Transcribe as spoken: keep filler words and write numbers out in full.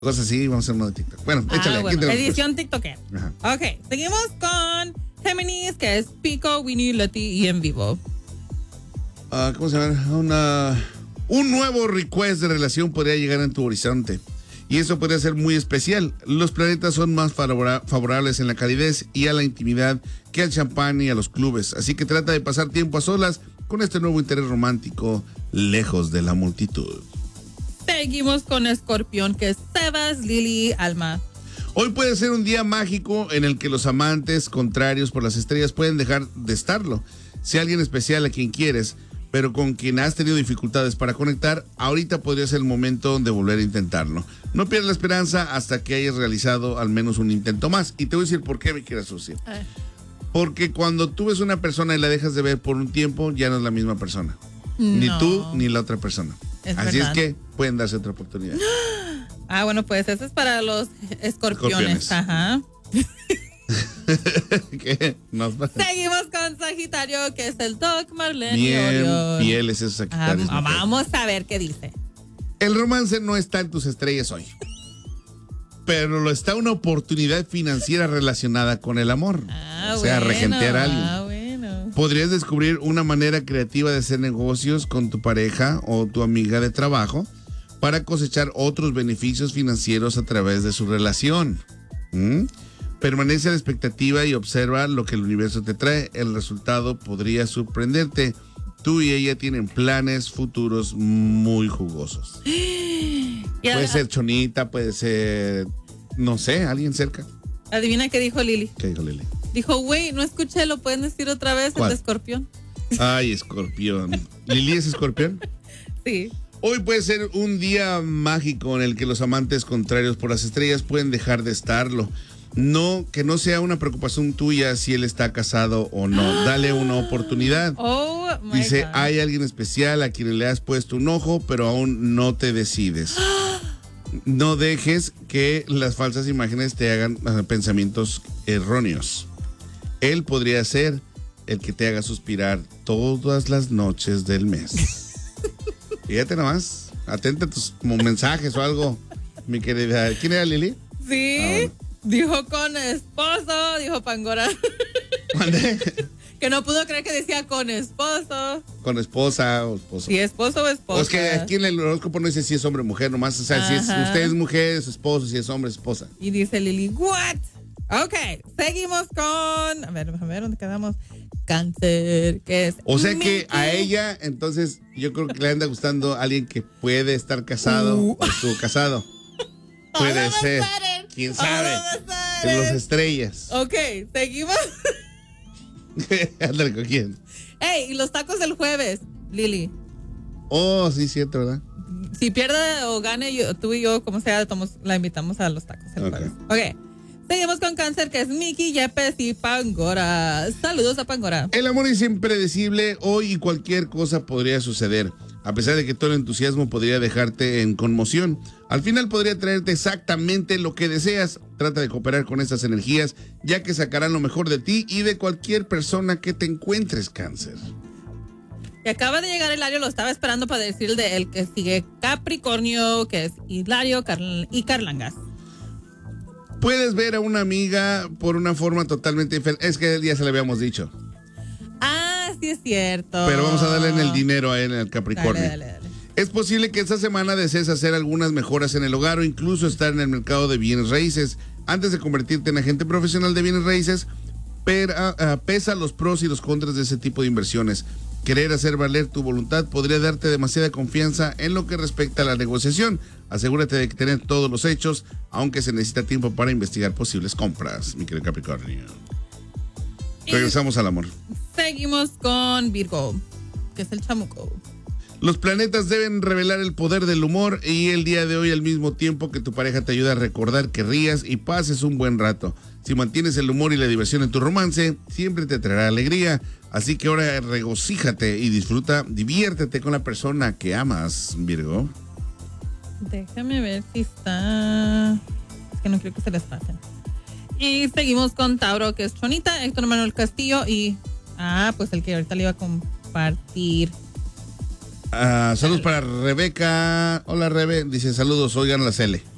Cosas así, vamos a hacer uno de TikTok. Bueno, ah, échale. Bueno, aquí edición TikToker. Ajá. Ok, seguimos con Géminis, que es Pico, Winnie, Leti y En Vivo. Uh, ¿Cómo se llama? Una, un nuevo request de relación podría llegar en tu horizonte. Y eso podría ser muy especial. Los planetas son más favora- favorables en la calidez y a la intimidad que al champán y a los clubes. Así que trata de pasar tiempo a solas con este nuevo interés romántico, lejos de la multitud. Seguimos con Escorpión, que es Sebas, Lili, Alma. Hoy puede ser un día mágico en el que los amantes contrarios por las estrellas pueden dejar de estarlo. Si alguien especial a quien quieres, pero con quien has tenido dificultades para conectar, ahorita podría ser el momento de volver a intentarlo. No pierdas la esperanza hasta que hayas realizado al menos un intento más. Y te voy a decir por qué me quieres Susi. Porque cuando tú ves una persona y la dejas de ver por un tiempo, ya no es la misma persona. No. Ni tú ni la otra persona. Es Así verdad. Es que pueden darse otra oportunidad. Ah, bueno, pues eso es para los escorpiones. escorpiones. Ajá. ¿Qué? Nos Seguimos con Sagitario, que es el Doc, Marlene Bien y Orión. fieles esos Sagitarios. Ah, vamos a ver qué dice. El romance no está en tus estrellas hoy, pero lo está una oportunidad financiera relacionada con el amor. Ah, o sea, bueno, regentear a alguien. Ah, bueno. Podrías descubrir una manera creativa de hacer negocios con tu pareja o tu amiga de trabajo para cosechar otros beneficios financieros a través de su relación. ¿Mm? Permanece a la expectativa y observa lo que el universo te trae. El resultado podría sorprenderte. Tú y ella tienen planes futuros muy jugosos. Ya, puede ser Chonita, puede ser, no sé, alguien cerca. Adivina qué dijo Lili. ¿Qué dijo Lili? Dijo, güey, no escuché, ¿lo pueden decir otra vez? ¿Cuál? El de Escorpión. Ay, Escorpión. ¿Lili es Escorpión? Sí. Hoy puede ser un día mágico en el que los amantes contrarios por las estrellas pueden dejar de estarlo. No, que no sea una preocupación tuya si él está casado o no. Dale una oportunidad. Oh, my Dice, God. hay alguien especial a quien le has puesto un ojo, pero aún no te decides. No dejes que las falsas imágenes te hagan uh, pensamientos erróneos. Él podría ser el que te haga suspirar todas las noches del mes. Fíjate nomás, atenta a tus mensajes o algo, mi querida. ¿Quién era Lili? Sí. Ah, bueno. Dijo con esposo, dijo Pangora. ¿Mande? Que no pudo creer que decía con esposo. Con esposa o esposo. Sí, esposo o esposa. O es que aquí en el horóscopo no dice si es hombre o mujer, nomás. O sea, Ajá. si es, usted es mujer, es esposo, si es hombre, es esposa. Y dice Lili, ¿what? Ok, seguimos con. A ver, a ver, ¿dónde quedamos? Cáncer, que es. O sea que a ella, entonces, yo creo que le anda gustando alguien que puede estar casado uh. o estuvo casado. Puede ser. ¿Quién sabe? En los estrellas. Ok, seguimos. Ándale, ¿con quién? Ey, y los tacos del jueves, Lili. Oh, sí, cierto, ¿verdad? Si pierde o gane, yo, tú y yo, como sea, tomos, la invitamos a los tacos el okay. jueves. Ok. Seguimos con Cáncer, que es Miki, Yepes y Pangora. Saludos a Pangora. El amor es impredecible. Hoy y cualquier cosa podría suceder. A pesar de que todo el entusiasmo podría dejarte en conmoción, al final podría traerte exactamente lo que deseas. Trata de cooperar con estas energías, ya que sacarán lo mejor de ti y de cualquier persona que te encuentres, Cáncer. Y acaba de llegar Hilario, lo estaba esperando para decir de él, que sigue Capricornio, que es Hilario Carl- y Carlangas. Puedes ver a una amiga por una forma totalmente diferente. Es que ya se le habíamos dicho. Ah, sí es cierto. Pero vamos a darle en el dinero a él, en el Capricornio. Dale, dale, dale. Es posible que esta semana desees hacer algunas mejoras en el hogar o incluso estar en el mercado de bienes raíces. Antes de convertirte en agente profesional de bienes raíces, pero, uh, pesa los pros y los contras de ese tipo de inversiones. Querer hacer valer tu voluntad podría darte demasiada confianza en lo que respecta a la negociación. Asegúrate de tener todos los hechos, aunque se necesita tiempo para investigar posibles compras, mi querido Capricornio. Regresamos al amor. Seguimos con Virgo, que es el chamuco. Los planetas deben revelar el poder del humor y el día de hoy al mismo tiempo que tu pareja te ayuda a recordar que rías y pases un buen rato. Si mantienes el humor y la diversión en tu romance, siempre te traerá alegría. Así que ahora regocíjate y disfruta, diviértete con la persona que amas, Virgo. Déjame ver si está... Es que no quiero que se les pasen. Y seguimos con Tauro, que es Chonita, Héctor Manuel Castillo y... Ah, pues el que ahorita le iba a compartir. Uh, saludos para Rebeca. Hola, Rebe. Dice, saludos, oigan la Cele.